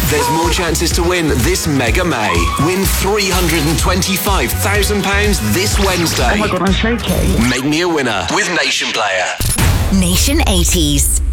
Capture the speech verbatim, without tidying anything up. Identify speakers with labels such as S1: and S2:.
S1: There's more chances to win this Mega May. Win three hundred twenty-five thousand pounds this Wednesday.
S2: Oh my God, I'm shaking.
S1: Make me a winner with Nation Player.
S3: Nation eighties.